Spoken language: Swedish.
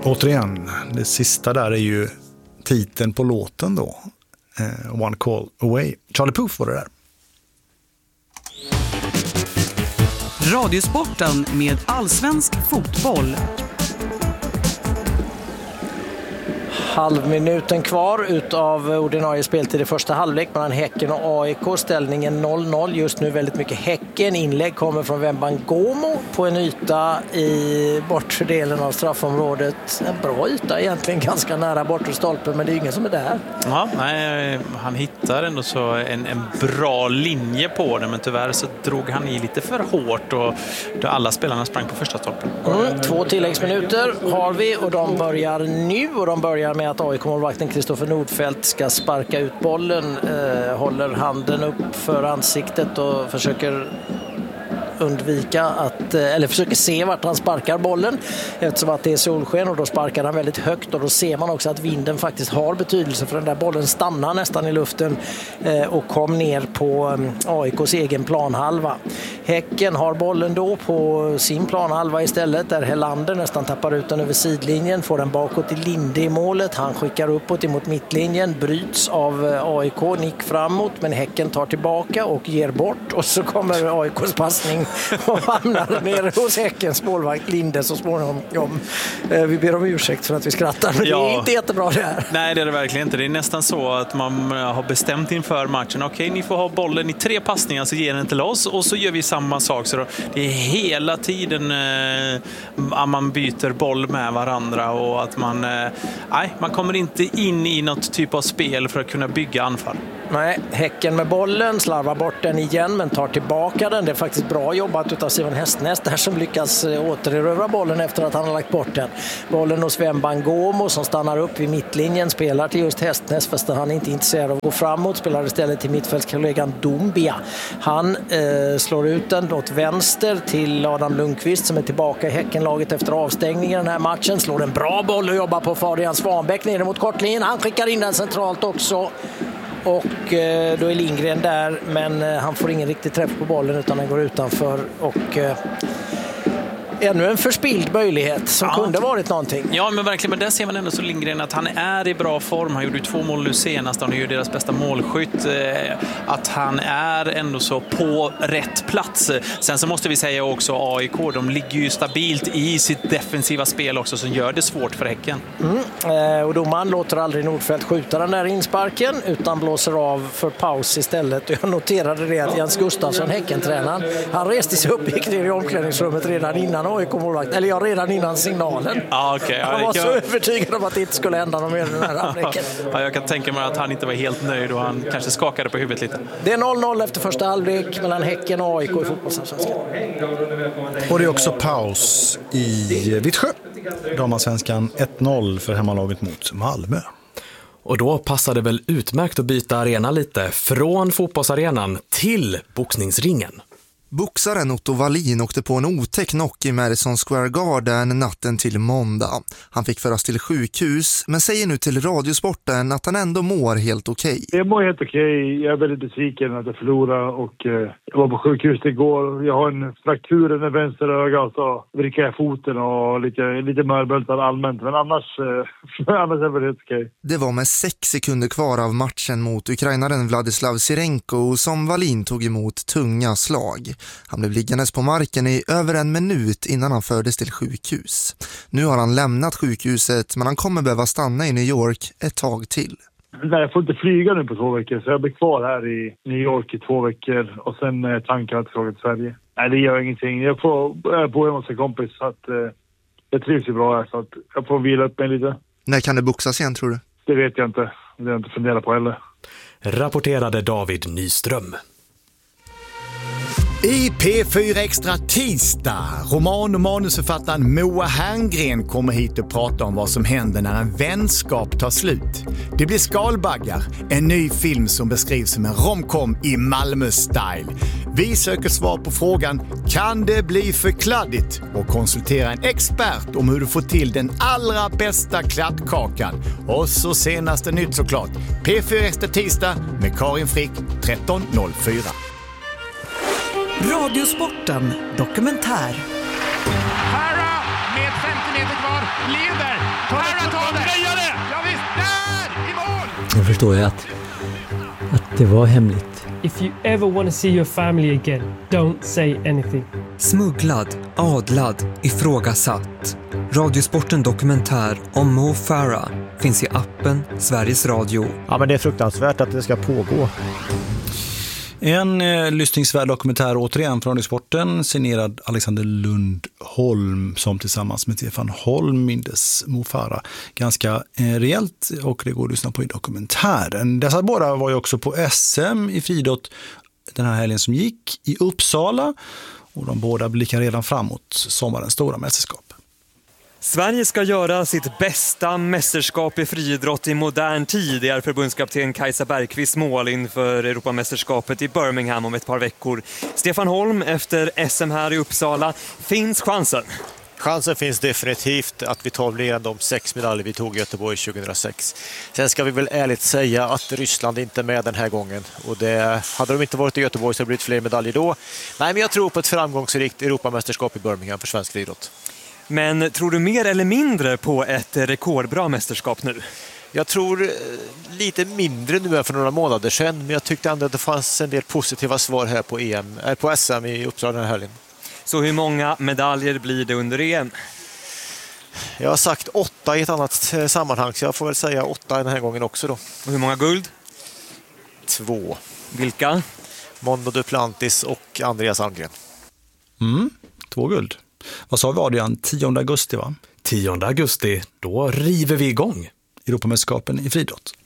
Återigen, det sista där är ju titeln på låten då. One Call Away. Charlie Puth var det där. Radiosporten med allsvensk fotboll. Halvminuten kvar utav ordinarie speltid i första halvlek mellan Häcken och AIK. Ställningen 0-0. Just nu väldigt mycket Häcken. Inlägg kommer från Wembangomo på en yta i bortre delen av straffområdet. En bra yta egentligen, ganska nära bortre stolpen, men det är ingen som är där. Ja, nej, han hittar ändå så en bra linje på det, men tyvärr så drog han i lite för hårt och då alla spelarna sprang på första stolpen. 2 tilläggsminuter har vi och de börjar nu, och de börjar med att AIK-målvakten Kristoffer Nordfeldt ska sparka ut bollen, håller handen upp för ansiktet och försöker undvika eller försöker se vart han sparkar bollen, eftersom att det är solsken, och då sparkar han väldigt högt, och då ser man också att vinden faktiskt har betydelse, för den där bollen stannar nästan i luften och kom ner på AIKs egen planhalva. Häcken har bollen då på sin planhalva istället, där Helander nästan tappar ut den över sidlinjen, får den bakåt i Linde i målet, han skickar uppåt emot mittlinjen, bryts av AIK, nick framåt, men Häcken tar tillbaka och ger bort, och så kommer AIKs passning och hamnar nere hos Häckens målvakt Linde så småningom. Vi ber om ursäkt för att vi skrattar, men det är inte jättebra det här. Nej, det är det verkligen inte. Det är nästan så att man har bestämt inför matchen. Okej, ni får ha bollen i 3 passningar, så ger den till oss, och så gör vi samma sak. Så det är hela tiden man byter boll med varandra, och att man kommer inte in i något typ av spel för att kunna bygga anfall. Nej, Häcken med bollen, slarvar bort den igen men tar tillbaka den. Det är faktiskt bra jobbat utav Simon Hästnäs där, som lyckas återerövra bollen efter att han har lagt bort den. Bollen hos Wembangomo som stannar upp vid mittlinjen, spelar till just Hästnäs, fast han är inte intresserad av att gå framåt, spelar istället till mittfältskollegan Dombia. Han slår ut den åt vänster till Adam Lundqvist som är tillbaka i Häckenlaget efter avstängningen den här matchen. Slår en bra boll och jobbar på Fabian Svanbäck ner mot kortlinjen. Han skickar in den centralt också. Och då är Lindgren där, men han får ingen riktig träff på bollen utan den går utanför, och ännu en förspild möjlighet som kunde varit någonting. Ja, men verkligen, men där ser man ändå så Lindgren att han är i bra form. Han gjorde 2 mål nu senast, han är ju deras bästa målskytt. Att han är ändå så på rätt plats. Sen så måste vi säga också AIK, de ligger ju stabilt i sitt defensiva spel också, som gör det svårt för Häcken. Och domaren låter aldrig Nordfeldt skjuta den där insparken utan blåser av för paus istället. Jag noterade det att Jens Gustafsson, Häckentränaren, han reste sig upp, gick ner i omklädningsrummet redan innan redan innan signalen. Han var så övertygad om att det inte skulle hända något mer i den här halvleken. Jag kan tänka mig att han inte var helt nöjd och han kanske skakade på huvudet lite. Det är 0-0 efter första halvlek mellan Häcken och AIK i fotbollsallsvenskan. Och det är också paus i Vittsjö. Damallsvenskan 1-0 för hemmalaget mot Malmö. Och då passade väl utmärkt att byta arena lite från fotbollsarenan till boxningsringen. Boxaren Otto Wallin åkte på en otäck knock i Madison Square Garden natten till måndag. Han fick föras till sjukhus, men säger nu till Radiosporten att han ändå mår helt okej. Jag mår helt okej. Jag är väldigt besviken att jag förlorade, och jag var på sjukhus igår. Jag har en fraktur i vänster öga, och så vrickar jag foten och lite mörböltad allmänt. Men annars är det helt okej. Det var med 6 sekunder kvar av matchen mot ukrainaren Vladislav Sirenko som Wallin tog emot tunga slag. Han blev liggandes på marken i över 1 minut innan han fördes till sjukhus. Nu har han lämnat sjukhuset, men han kommer behöva stanna i New York ett tag till. Nej, jag får inte flyga nu på 2 veckor, så jag blir kvar här i New York i 2 veckor och sen tankar att fråga till Sverige. Nej, det gör ingenting. Jag bor hos en kompis, så att jag trivs ju bra här, så att jag får vila upp mig lite. När kan det boxas igen, tror du? Det vet jag inte. Det har jag inte funderat på heller. Rapporterade David Nyström. I P4 Extra tisdag, roman- och manusförfattaren Moa Herngren kommer hit och pratar om vad som händer när en vänskap tar slut. Det blir Skalbaggar, en ny film som beskrivs som en romcom i Malmö-style. Vi söker svar på frågan, kan det bli för kladdigt? Och konsultera en expert om hur du får till den allra bästa kladdkakan. Och så senaste nytt såklart, P4 Extra tisdag med Karin Frick 13.04. Radiosporten dokumentär. Farah med 50 meter kvar leder. förstår jag att det var hemligt. If you ever want to see your family again, don't say anything. Smugglad, adlad, ifrågasatt. Radiosporten dokumentär om Mo Farah finns i appen Sveriges Radio. Ja, men det är fruktansvärt att det ska pågå. En lyssningsvärd dokumentär återigen från Radiosporten, signerad Alexander Lundholm, som tillsammans med Stefan Holm mindes Mo Farah ganska rejält, och det går att lyssna på i dokumentären. Dessa båda var ju också på SM i friidrott den här helgen som gick i Uppsala, och de båda blickar redan framåt sommarens stora mästerskap. Sverige ska göra sitt bästa mästerskap i friidrott i modern tid. Det är förbundskapten Kajsa Bergqvist mål inför Europamästerskapet i Birmingham om ett par veckor. Stefan Holm, efter SM här i Uppsala, finns chansen? Chansen finns definitivt att vi tar igen de 6 medaljer vi tog i Göteborg 2006. Sen ska vi väl ärligt säga att Ryssland inte är med den här gången. Och hade de inte varit i Göteborg så hade det blivit fler medaljer då. Nej, men jag tror på ett framgångsrikt Europamästerskap i Birmingham för svensk friidrott. Men tror du mer eller mindre på ett rekordbra mästerskap nu? Jag tror lite mindre nu än för några månader sedan, men jag tyckte ändå att det fanns en del positiva svar här på SM i Uppsala den här helgen. Så hur många medaljer blir det under EM? Jag har sagt 8 i ett annat sammanhang, så jag får väl säga 8 den här gången också då. Och hur många guld? 2. Vilka? Mondo Duplantis och Andreas Almgren. 2 guld. Vad sa vi, Adrian? 10 augusti va? 10 augusti, då river vi igång. Europamästerskapen i friidrott.